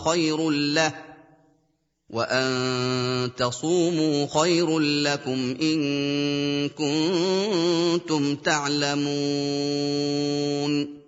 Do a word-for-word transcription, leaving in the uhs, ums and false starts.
خَيْرٌ لَّهُ ۖ وَأَن تَصُومُوا خَيْرٌ لَّكُمْ إِن كُنتُمْ تَعْلَمُونَ